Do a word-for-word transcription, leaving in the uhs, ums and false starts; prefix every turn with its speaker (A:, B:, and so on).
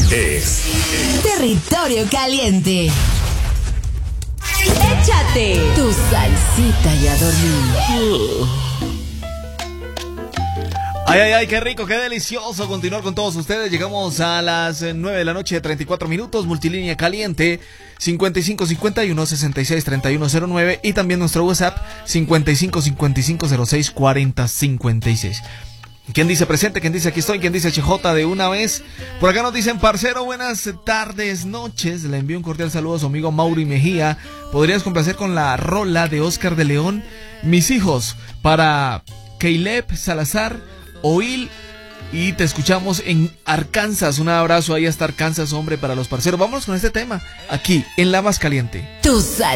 A: es
B: Territorio Caliente. Échate tu salsita y a dormir.
C: Ay, ay, ay, qué rico, qué delicioso continuar con todos ustedes. Llegamos a las nueve de la noche, treinta y cuatro minutos, multilínea caliente, cincuenta y cinco cincuenta y uno sesenta y seis treinta y uno cero nueve y también nuestro WhatsApp, cincuenta y cinco cincuenta y cinco cero seis cuarenta cincuenta y seis. ¿Quién dice presente? ¿Quién dice aquí estoy? ¿Quién dice H J de una vez? Por acá nos dicen, parcero, buenas tardes, noches. Le envío un cordial saludo a su amigo Mauri Mejía. ¿Podrías complacer con la rola de Oscar de León? Mis hijos, para Caleb Salazar, Oil, y te escuchamos en Arkansas. Un abrazo ahí hasta Arkansas, hombre, para los parceros. Vámonos con este tema, aquí, en La Más Caliente.
B: Tu sal